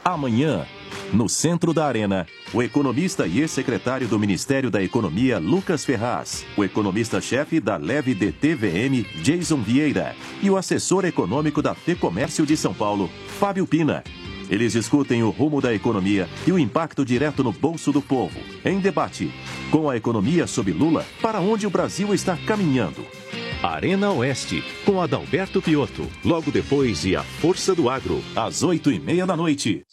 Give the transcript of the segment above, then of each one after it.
Amanhã, no centro da Arena, o economista e ex-secretário do Ministério da Economia, Lucas Ferraz, o economista-chefe da Leve DTVM, Jason Vieira, e o assessor econômico da FEComércio de São Paulo, Fábio Pina. Eles discutem o rumo da economia e o impacto direto no bolso do povo. Em debate, com a economia sob Lula, para onde o Brasil está caminhando? Arena Oeste, com Adalberto Piotto, logo depois de A Força do Agro, às 8h30 da noite.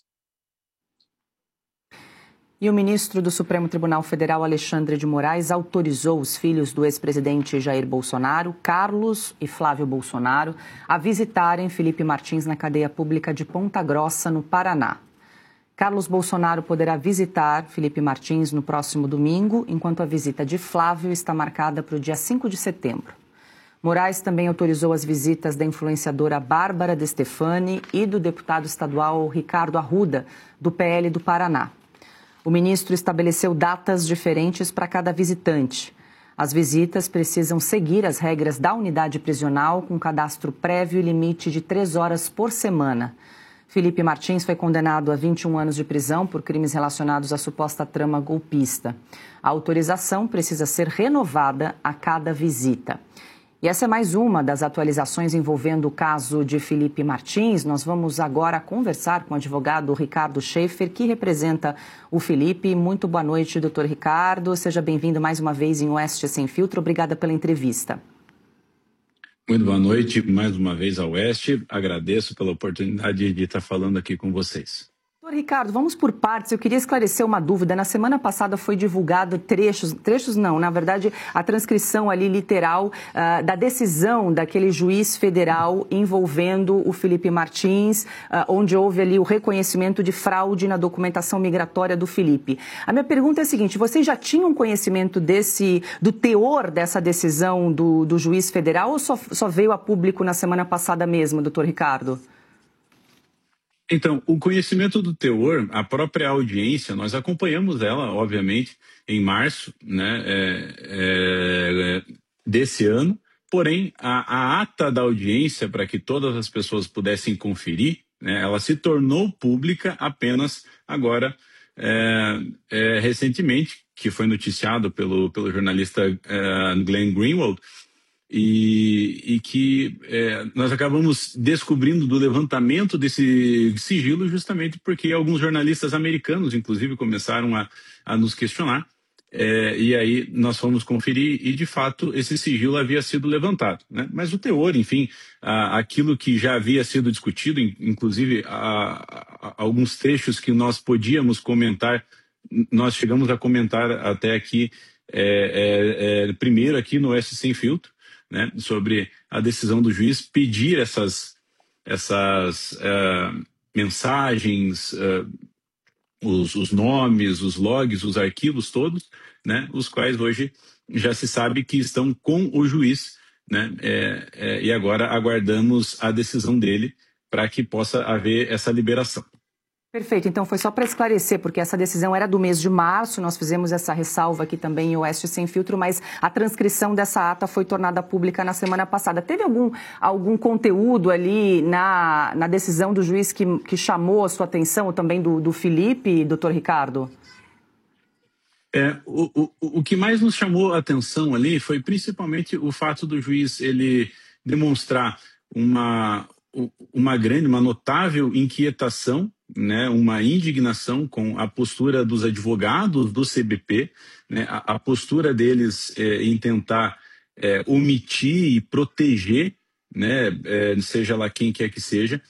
E o ministro do Supremo Tribunal Federal, Alexandre de Moraes, autorizou os filhos do ex-presidente Jair Bolsonaro, Carlos e Flávio Bolsonaro, a visitarem Felipe Martins na cadeia pública de Ponta Grossa, no Paraná. Carlos Bolsonaro poderá visitar Felipe Martins no próximo domingo, enquanto a visita de Flávio está marcada para o dia 5 de setembro. Moraes também autorizou as visitas da influenciadora Bárbara De Stefani e do deputado estadual Ricardo Arruda, do PL do Paraná. O ministro estabeleceu datas diferentes para cada visitante. As visitas precisam seguir as regras da unidade prisional, com cadastro prévio e limite de 3 horas por semana. Felipe Martins foi condenado a 21 anos de prisão por crimes relacionados à suposta trama golpista. A autorização precisa ser renovada a cada visita. E essa é mais uma das atualizações envolvendo o caso de Felipe Martins. Nós vamos agora conversar com o advogado Ricardo Schaefer, que representa o Felipe. Muito boa noite, doutor Ricardo. Seja bem-vindo mais uma vez em Oeste Sem Filtro. Obrigada pela entrevista. Muito boa noite, mais uma vez ao Oeste. Agradeço pela oportunidade de estar falando aqui com vocês. Doutor Ricardo, vamos por partes. Eu queria esclarecer uma dúvida. Na semana passada foi divulgado trechos não, na verdade, a transcrição ali literal da decisão daquele juiz federal envolvendo o Felipe Martins, onde houve ali o reconhecimento de fraude na documentação migratória do Felipe. A minha pergunta é a seguinte: vocês já tinham conhecimento do teor dessa decisão do juiz federal ou só veio a público na semana passada mesmo, doutor Ricardo? Então, o conhecimento do teor, a própria audiência, nós acompanhamos ela, obviamente, em março, né, desse ano, porém, a ata da audiência, para que todas as pessoas pudessem conferir, né, ela se tornou pública apenas agora, recentemente, que foi noticiado pelo jornalista Glenn Greenwald, e que nós acabamos descobrindo do levantamento desse sigilo justamente porque alguns jornalistas americanos, inclusive, começaram a nos questionar, e aí nós fomos conferir e, de fato, esse sigilo havia sido levantado, né? Mas o teor, enfim, aquilo que já havia sido discutido, inclusive alguns trechos que nós podíamos comentar, nós chegamos a comentar até aqui, primeiro aqui no Oeste Sem Filtro, né, sobre a decisão do juiz pedir essas mensagens, os nomes, os logs, os arquivos todos, né, os quais hoje já se sabe que estão com o juiz, né, e agora aguardamos a decisão dele para que possa haver essa liberação. Perfeito, então foi só para esclarecer, porque essa decisão era do mês de março, nós fizemos essa ressalva aqui também em Oeste Sem Filtro, mas a transcrição dessa ata foi tornada pública na semana passada. Teve algum conteúdo ali na decisão do juiz que chamou a sua atenção, ou também do Felipe, doutor Ricardo? O que mais nos chamou a atenção ali foi principalmente o fato do juiz ele demonstrar uma notável inquietação, né, uma indignação com a postura dos advogados do CBP, né, a postura deles em tentar omitir e proteger, né, seja lá quem quer que seja,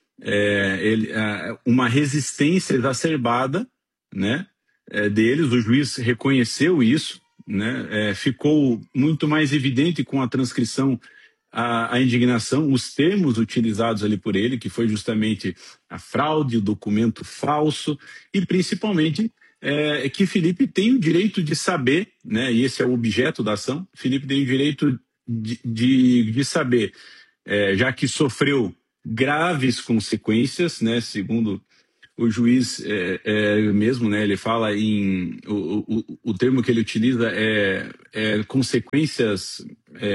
uma resistência exacerbada, né, deles. O juiz reconheceu isso, né, ficou muito mais evidente com a transcrição a indignação, os termos utilizados ali por ele, que foi justamente a fraude, o documento falso, e principalmente que Felipe tem o direito de saber, né, e esse é o objeto da ação, Felipe tem o direito de saber, já que sofreu graves consequências, né, segundo o juiz mesmo, né, ele fala o termo que ele utiliza consequências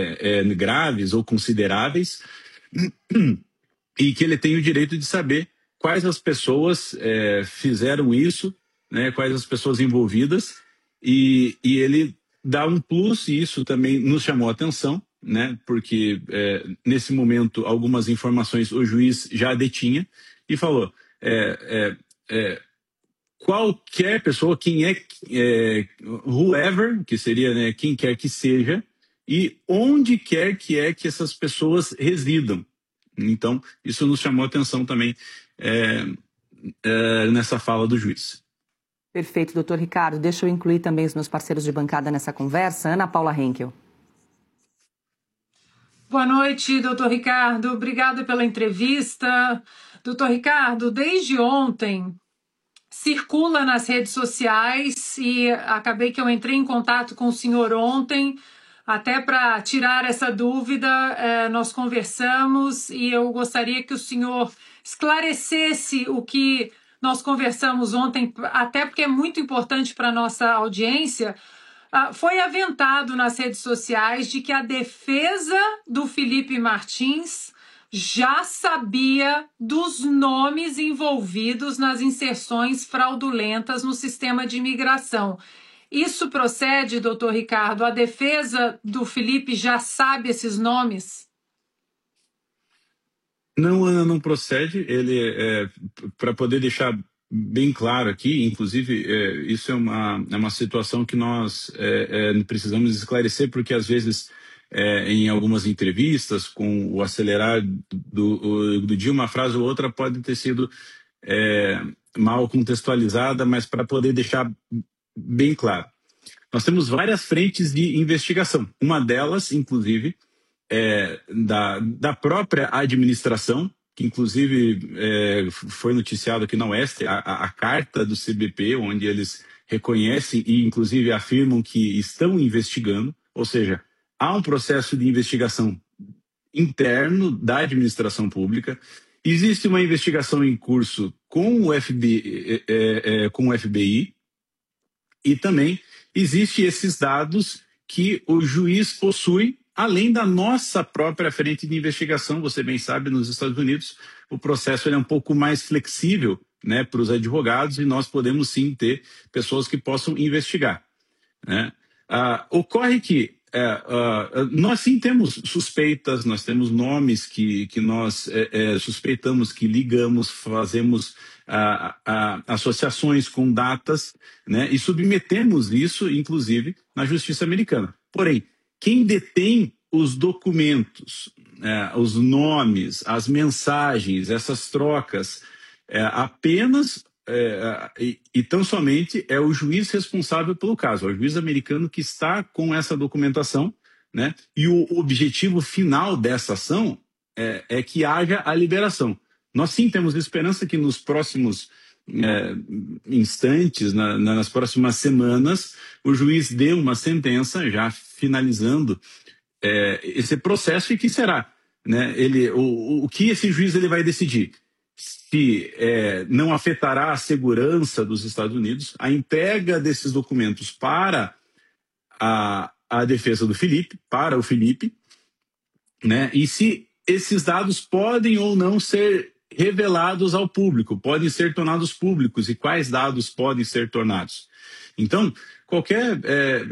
graves ou consideráveis, e que ele tem o direito de saber quais as pessoas fizeram isso, né, quais as pessoas envolvidas, e ele dá um plus, e isso também nos chamou a atenção, né, porque nesse momento algumas informações o juiz já detinha e falou, qualquer pessoa, whoever, que seria, né, quem quer que seja, e onde quer que essas pessoas residam. Então, isso nos chamou a atenção também nessa fala do juiz. Perfeito, doutor Ricardo. Deixa eu incluir também os meus parceiros de bancada nessa conversa. Ana Paula Henkel. Boa noite, doutor Ricardo. Obrigada pela entrevista. Doutor Ricardo, desde ontem circula nas redes sociais e acabei que eu entrei em contato com o senhor ontem, até para tirar essa dúvida, nós conversamos e eu gostaria que o senhor esclarecesse o que nós conversamos ontem, até porque é muito importante para a nossa audiência. Foi aventado nas redes sociais de que a defesa do Felipe Martins já sabia dos nomes envolvidos nas inserções fraudulentas no sistema de imigração. Isso procede, doutor Ricardo? A defesa do Felipe já sabe esses nomes? Não, Ana, não procede. Ele, para poder deixar bem claro aqui, inclusive, isso é uma situação que nós precisamos esclarecer, porque às vezes, em algumas entrevistas, com o acelerar do dia, uma frase ou outra pode ter sido mal contextualizada, mas para poder deixar bem claro. Nós temos várias frentes de investigação. Uma delas, inclusive, da própria administração, que inclusive foi noticiado aqui na Oeste, a carta do CBP, onde eles reconhecem e inclusive afirmam que estão investigando, ou seja, há um processo de investigação interno da administração pública, existe uma investigação em curso com o FBI e também existem esses dados que o juiz possui, além da nossa própria frente de investigação. Você bem sabe, nos Estados Unidos, o processo é um pouco mais flexível, né, para os advogados, e nós podemos sim ter pessoas que possam investigar, né? Ocorre que nós sim temos suspeitas, nós temos nomes que nós suspeitamos, que ligamos, fazemos associações com datas, né, e submetemos isso, inclusive, na justiça americana. Porém, quem detém os documentos, os nomes, as mensagens, essas trocas, apenas e tão somente é o juiz responsável pelo caso, é o juiz americano que está com essa documentação, né? E o objetivo final dessa ação é que haja a liberação. Nós sim temos esperança que nos próximos instantes, nas próximas semanas, o juiz dê uma sentença já finalizando esse processo, e que será, né? O que esse juiz ele vai decidir? Se não afetará a segurança dos Estados Unidos, a entrega desses documentos para a defesa do Felipe, para o Felipe, né? E se esses dados podem ou não ser revelados ao público, podem ser tornados públicos, e quais dados podem ser tornados. Então, qualquer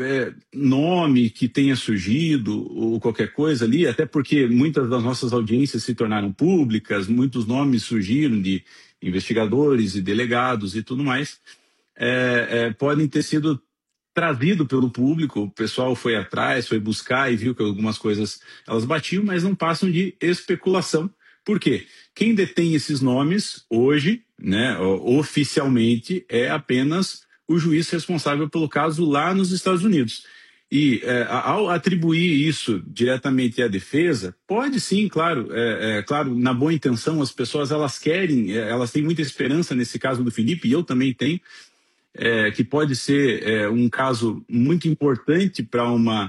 nome que tenha surgido, ou qualquer coisa ali, até porque muitas das nossas audiências se tornaram públicas, muitos nomes surgiram de investigadores e delegados e tudo mais, podem ter sido trazidos pelo público. O pessoal foi atrás, foi buscar e viu que algumas coisas elas batiam, mas não passam de especulação. Por quê? Quem detém esses nomes hoje, né, oficialmente, é apenas o juiz responsável pelo caso lá nos Estados Unidos. E ao atribuir isso diretamente à defesa, pode sim, claro, claro, na boa intenção, as pessoas elas querem, elas têm muita esperança nesse caso do Felipe, e eu também tenho, que pode ser um caso muito importante para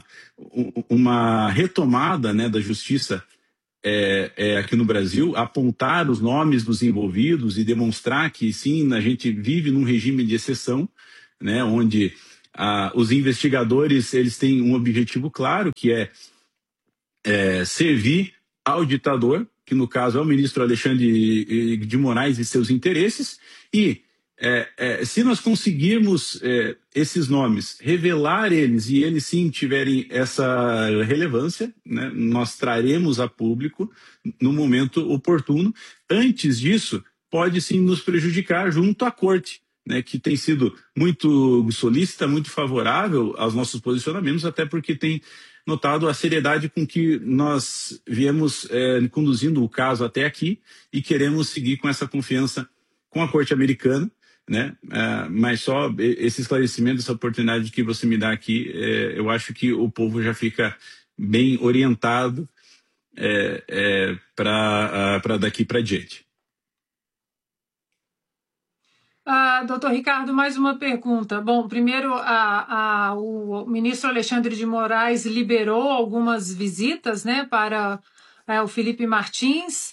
uma retomada, né, da justiça aqui no Brasil, apontar os nomes dos envolvidos e demonstrar que sim, a gente vive num regime de exceção, né, onde os investigadores eles têm um objetivo claro, que é servir ao ditador, que no caso é o ministro Alexandre de Moraes e seus interesses, e se nós conseguirmos esses nomes, revelar eles e eles sim tiverem essa relevância, né, nós traremos a público no momento oportuno. Antes disso, pode sim nos prejudicar junto à corte, né, que tem sido muito solícita, muito favorável aos nossos posicionamentos, até porque tem notado a seriedade com que nós viemos conduzindo o caso até aqui e queremos seguir com essa confiança com a corte americana, né? Mas só esse esclarecimento, essa oportunidade que você me dá aqui, eu acho que o povo já fica bem orientado para daqui para diante. Doutor Ricardo, mais uma pergunta. Bom, primeiro, o ministro Alexandre de Moraes liberou algumas visitas, né, para o Felipe Martins.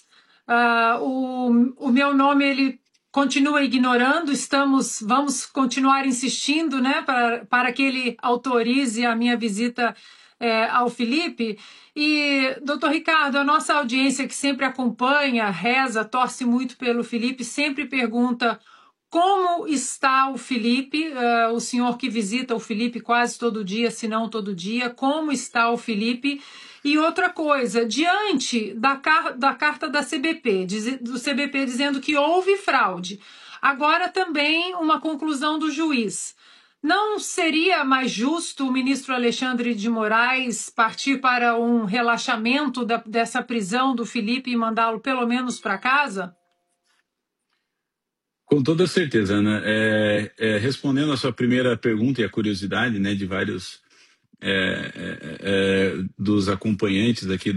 O meu nome ele continua ignorando, vamos continuar insistindo, né, para que ele autorize a minha visita ao Felipe. E, doutor Ricardo, a nossa audiência que sempre acompanha, reza, torce muito pelo Felipe, sempre pergunta: como está o Felipe, o senhor que visita o Felipe quase todo dia, se não todo dia, como está o Felipe? E outra coisa, diante da carta da CBP, do CBP dizendo que houve fraude, agora também uma conclusão do juiz, não seria mais justo o ministro Alexandre de Moraes partir para um relaxamento dessa prisão do Felipe e mandá-lo pelo menos para casa? Com toda certeza, Ana. Respondendo a sua primeira pergunta e a curiosidade, né, de vários dos acompanhantes aqui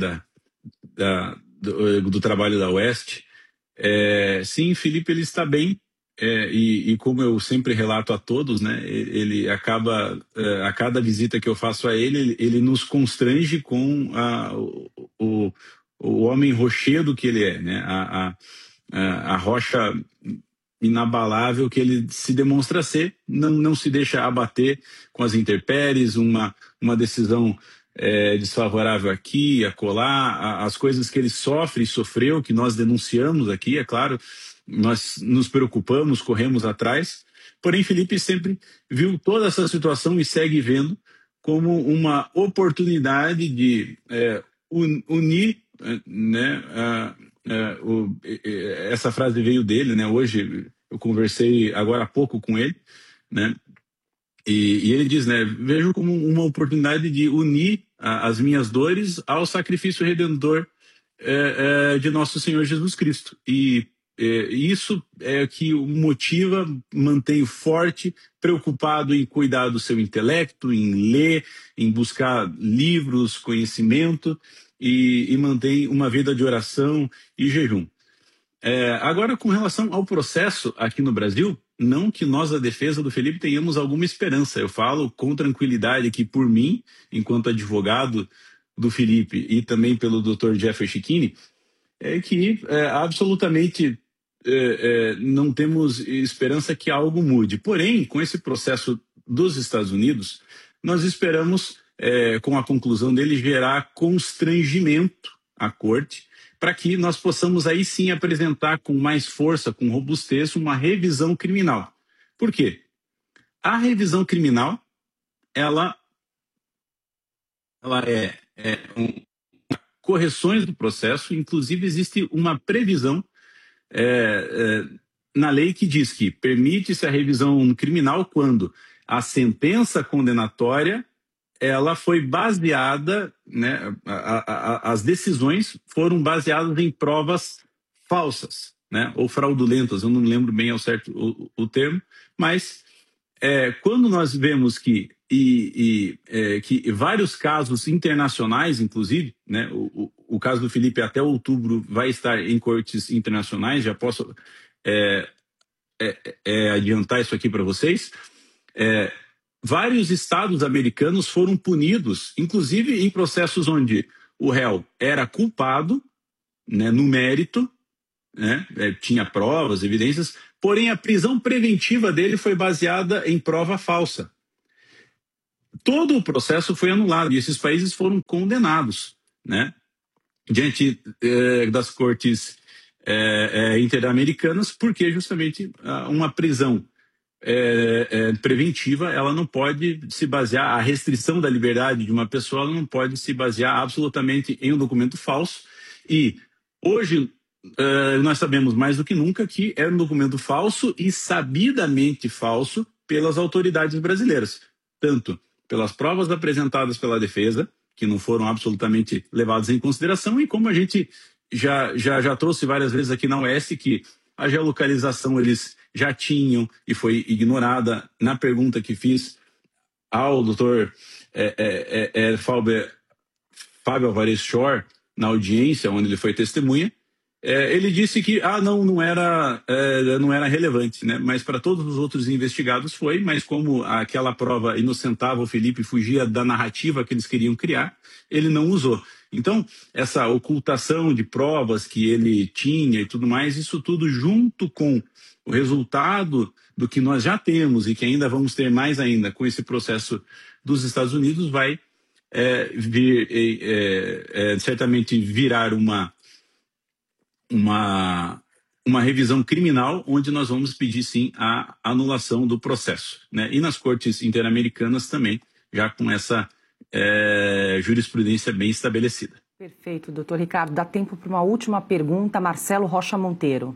do trabalho da Oeste, sim, Felipe ele está bem, e como eu sempre relato a todos, né, ele acaba, a cada visita que eu faço a ele nos constrange com o homem rochedo que ele é, né, a rocha inabalável que ele se demonstra ser, não se deixa abater com as intempéries, uma decisão desfavorável aqui, acolá, as coisas que ele sofre e sofreu, que nós denunciamos aqui, é claro, nós nos preocupamos, corremos atrás, porém Felipe sempre viu toda essa situação e segue vendo como uma oportunidade de unir, né, essa frase veio dele, né? Hoje eu conversei agora há pouco com ele, né? E ele diz, né? Vejo como uma oportunidade de unir as minhas dores ao sacrifício redentor de nosso Senhor Jesus Cristo. E isso é que o motiva, mantém forte, preocupado em cuidar do seu intelecto, em ler, em buscar livros, conhecimento, e mantém uma vida de oração e jejum. Agora, com relação ao processo aqui no Brasil, não que nós, da defesa do Felipe, tenhamos alguma esperança. Eu falo com tranquilidade que, por mim, enquanto advogado do Felipe e também pelo Dr. Jeffrey Chikine, que absolutamente não temos esperança que algo mude. Porém, com esse processo dos Estados Unidos, nós esperamos, com a conclusão dele, gerar constrangimento à corte, para que nós possamos aí sim apresentar com mais força, com robustez, uma revisão criminal. Por quê? A revisão criminal, ela correções do processo, inclusive existe uma previsão na lei que diz que permite-se a revisão criminal quando a sentença condenatória ela foi baseada, né, as decisões foram baseadas em provas falsas, né, ou fraudulentas, eu não lembro bem ao certo o termo, mas quando nós vemos que vários casos internacionais, inclusive, né, o caso do Felipe até outubro vai estar em cortes internacionais, já posso adiantar isso aqui para vocês, vários estados americanos foram punidos, inclusive em processos onde o réu era culpado, né, no mérito, né, tinha provas, evidências, porém a prisão preventiva dele foi baseada em prova falsa. Todo o processo foi anulado e esses países foram condenados, né? diante das cortes interamericanas, porque justamente uma prisão preventiva, ela não pode se basear, a restrição da liberdade de uma pessoa, ela não pode se basear absolutamente em um documento falso. E hoje nós sabemos mais do que nunca que é um documento falso e sabidamente falso pelas autoridades brasileiras, tanto pelas provas apresentadas pela defesa, que não foram absolutamente levadas em consideração, e como a gente já trouxe várias vezes aqui na Oeste, que a geolocalização eles já tinham e foi ignorada na pergunta que fiz ao doutor Fábio Alvarez Shore, na audiência onde ele foi testemunha. Ele disse que não era relevante, né? Mas para todos os outros investigados foi, mas como aquela prova inocentava o Felipe, fugia da narrativa que eles queriam criar, ele não usou. Então, essa ocultação de provas que ele tinha e tudo mais, isso tudo junto com o resultado do que nós já temos e que ainda vamos ter mais ainda com esse processo dos Estados Unidos, vai certamente virar uma revisão criminal, onde nós vamos pedir sim a anulação do processo, né? E nas cortes interamericanas também, já com essa jurisprudência bem estabelecida. Perfeito, doutor Ricardo. Dá tempo para uma última pergunta. Marcelo Rocha Monteiro.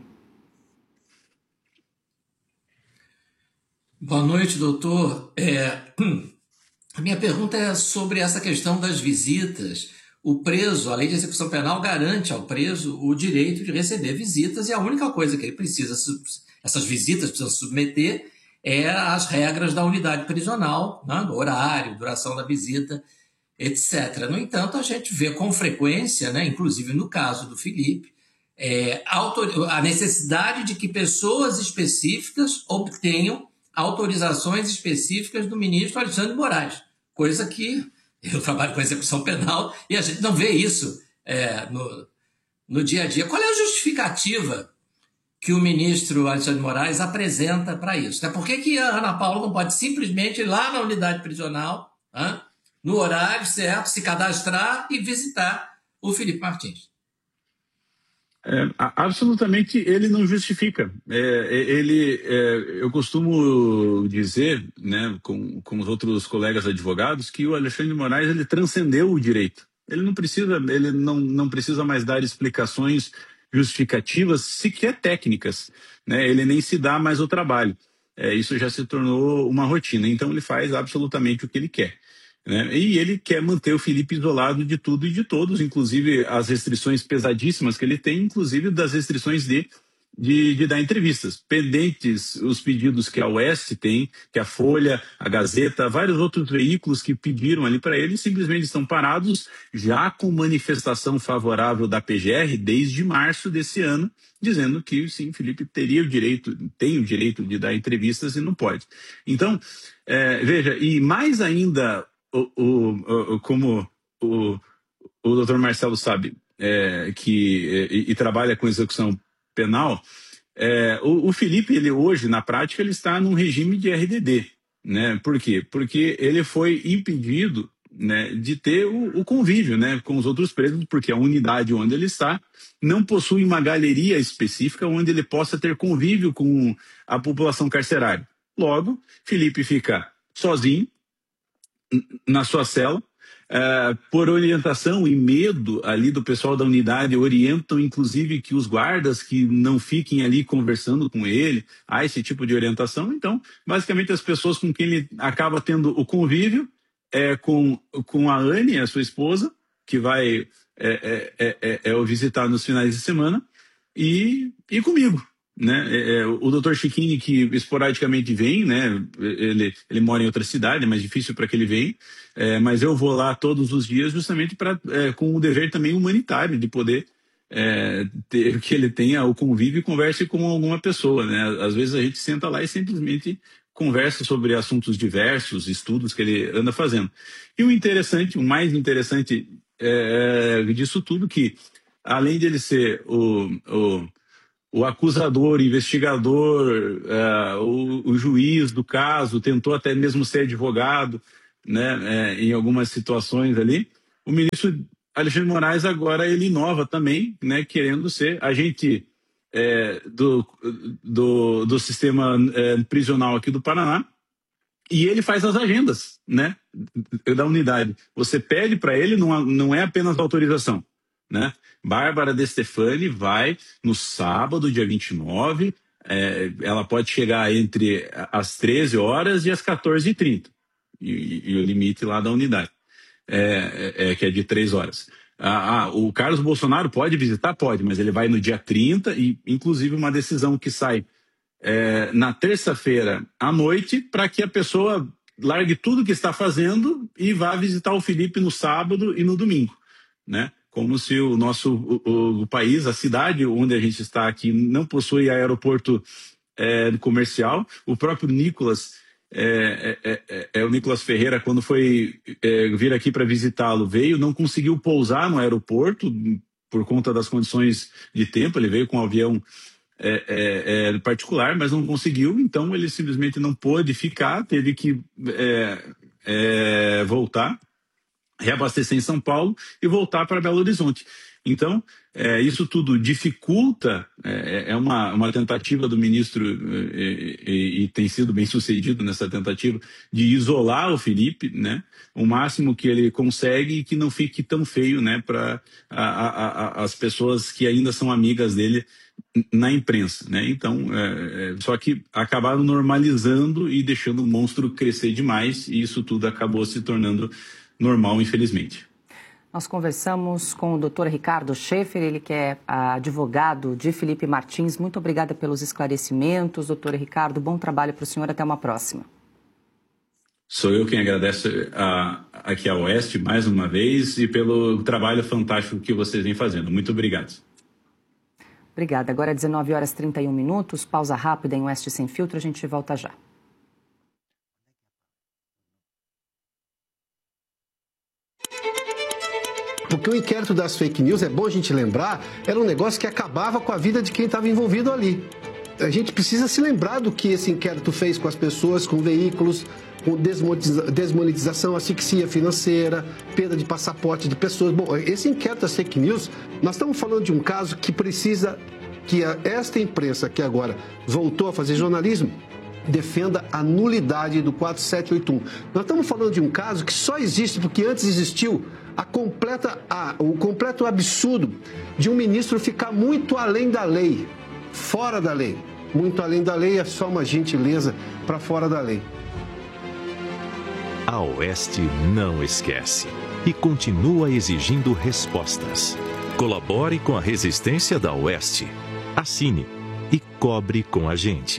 Boa noite, doutor. A minha pergunta é sobre essa questão das visitas. O preso, a lei de execução penal garante ao preso o direito de receber visitas, e a única coisa que ele precisa, essas visitas precisam submeter, é as regras da unidade prisional, né, do horário, duração da visita, etc. No entanto, a gente vê com frequência, né, inclusive no caso do Felipe, a necessidade de que pessoas específicas obtenham autorizações específicas do ministro Alexandre de Moraes, coisa que eu trabalho com execução penal e a gente não vê isso no dia a dia. Qual é a justificativa que o ministro Alexandre de Moraes apresenta para isso? Por que a Ana Paula não pode simplesmente ir lá na unidade prisional, no horário certo, se cadastrar e visitar o Felipe Martins? Absolutamente, ele não justifica. Eu costumo dizer, né, com os outros colegas advogados, que o Alexandre de Moraes ele transcendeu o direito. Ele não precisa mais dar explicações justificativas, sequer técnicas, né? Ele nem se dá mais o trabalho. Isso já se tornou uma rotina. Então ele faz absolutamente o que ele quer, né? E ele quer manter o Felipe isolado de tudo e de todos, inclusive as restrições pesadíssimas que ele tem, inclusive das restrições de dar entrevistas. Pendentes os pedidos que a Oeste tem, que a Folha, a Gazeta, vários outros veículos que pediram ali para ele, simplesmente estão parados, já com manifestação favorável da PGR desde março desse ano, dizendo que sim, Felipe tem o direito de dar entrevistas e não pode. Então, veja, e mais ainda, como o doutor Marcelo sabe, e trabalha com execução penal, o Felipe, ele hoje, na prática, ele está num regime de RDD, né? Por quê? Porque ele foi impedido, né, de ter o convívio, né, com os outros presos, porque a unidade onde ele está não possui uma galeria específica onde ele possa ter convívio com a população carcerária. Logo, Felipe fica sozinho na sua cela, por orientação e medo ali do pessoal da unidade, orientam inclusive que os guardas que não fiquem ali conversando com ele, há esse tipo de orientação. Então, basicamente as pessoas com quem ele acaba tendo o convívio com a Anne, a sua esposa, que vai o visitar nos finais de semana, e comigo, né? O doutor Chiquini, que esporadicamente vem, né? Ele mora em outra cidade, é mais difícil para que ele venha, mas eu vou lá todos os dias justamente com o dever também humanitário de poder que ele tenha o convívio e converse com alguma pessoa, né? Às vezes a gente senta lá e simplesmente conversa sobre assuntos diversos, estudos que ele anda fazendo. E o mais interessante disso tudo, que além de ele ser o acusador, investigador, o juiz do caso, tentou até mesmo ser advogado, né, em algumas situações ali, o ministro Alexandre de Moraes agora ele inova também, né, querendo ser agente do sistema prisional aqui do Paraná, e ele faz as agendas, né, da unidade. Você pede para ele, não é apenas autorização, né? Bárbara De Stefani vai no sábado, dia 29, ela pode chegar entre as 13 horas e as 14h30, e o limite lá da unidade, que é de 3 horas. O Carlos Bolsonaro pode visitar? Pode, mas ele vai no dia 30, e inclusive uma decisão que sai na terça-feira à noite, para que a pessoa largue tudo que está fazendo e vá visitar o Felipe no sábado e no domingo, né? Como se o nosso o país, a cidade onde a gente está aqui, não possui aeroporto comercial. O próprio Nicolas, o Nicolas Ferreira, quando foi vir aqui para visitá-lo, não conseguiu pousar no aeroporto por conta das condições de tempo. Ele veio com um avião particular, mas não conseguiu, então ele simplesmente não pôde ficar, teve que voltar, reabastecer em São Paulo e voltar para Belo Horizonte. Então, isso tudo dificulta, uma tentativa do ministro, e tem sido bem sucedido nessa tentativa, de isolar o Felipe, né, o máximo que ele consegue, e que não fique tão feio, né, para as pessoas que ainda são amigas dele na imprensa, né? Então, só que acabaram normalizando e deixando o monstro crescer demais, e isso tudo acabou se tornando normal, infelizmente. Nós conversamos com o Dr. Ricardo Schaefer, ele que é advogado de Felipe Martins. Muito obrigada pelos esclarecimentos, doutor Ricardo. Bom trabalho para o senhor, até uma próxima. Sou eu quem agradece aqui à Oeste mais uma vez, e pelo trabalho fantástico que vocês vêm fazendo. Muito obrigado. Obrigada. Agora 19h31, pausa rápida em Oeste Sem Filtro, a gente volta já. Porque o inquérito das fake news, é bom a gente lembrar, era um negócio que acabava com a vida de quem estava envolvido ali. A gente precisa se lembrar do que esse inquérito fez com as pessoas, com veículos, com desmonetização, asfixia financeira, perda de passaporte de pessoas. Bom, esse inquérito das fake news, nós estamos falando de um caso que precisa que esta imprensa que agora voltou a fazer jornalismo defenda a nulidade do 4781. Nós estamos falando de um caso que só existe porque antes existiu o completo absurdo de um ministro ficar muito além da lei, fora da lei. Muito além da lei é só uma gentileza para fora da lei. A Oeste não esquece e continua exigindo respostas. Colabore com a resistência da Oeste. Assine e cobre com a gente.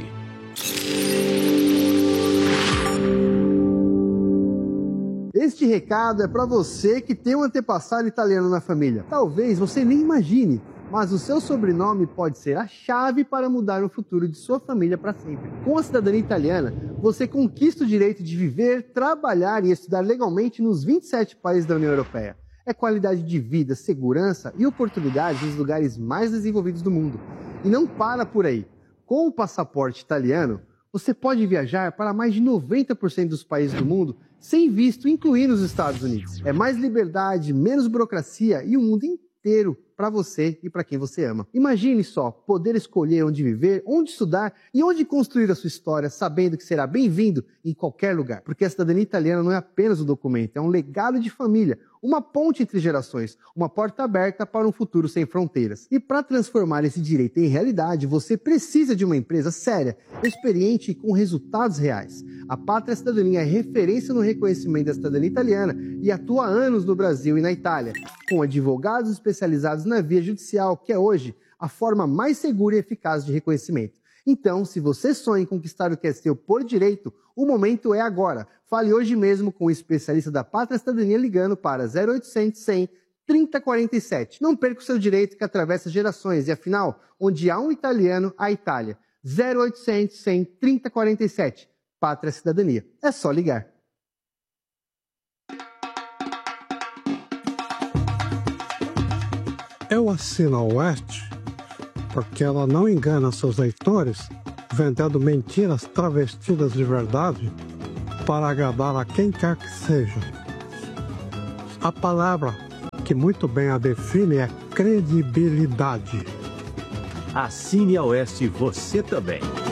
Este recado é para você que tem um antepassado italiano na família. Talvez você nem imagine, mas o seu sobrenome pode ser a chave para mudar o futuro de sua família para sempre. Com a cidadania italiana, você conquista o direito de viver, trabalhar e estudar legalmente nos 27 países da União Europeia. É qualidade de vida, segurança e oportunidades nos lugares mais desenvolvidos do mundo. E não para por aí. Com o passaporte italiano, você pode viajar para mais de 90% dos países do mundo sem visto, incluindo os Estados Unidos. É mais liberdade, menos burocracia e o mundo inteiro para você e para quem você ama. Imagine só, poder escolher onde viver, onde estudar e onde construir a sua história, sabendo que será bem-vindo em qualquer lugar. Porque a cidadania italiana não é apenas um documento, é um legado de família, uma ponte entre gerações, uma porta aberta para um futuro sem fronteiras. E para transformar esse direito em realidade, você precisa de uma empresa séria, experiente e com resultados reais. A Pátria Cidadania é referência no reconhecimento da cidadania italiana e atua há anos no Brasil e na Itália, com advogados especializados na via judicial, que é hoje a forma mais segura e eficaz de reconhecimento. Então, se você sonha em conquistar o que é seu por direito, o momento é agora. Fale hoje mesmo com o especialista da Pátria Cidadania ligando para 0800 100 3047. Não perca o seu direito que atravessa gerações e, afinal, onde há um italiano, há Itália. 0800 100 3047. Pátria Cidadania. É só ligar. Eu assino a Oeste porque ela não engana seus leitores vendendo mentiras travestidas de verdade para agradar a quem quer que seja. A palavra que muito bem a define é credibilidade. Assine a Oeste você também.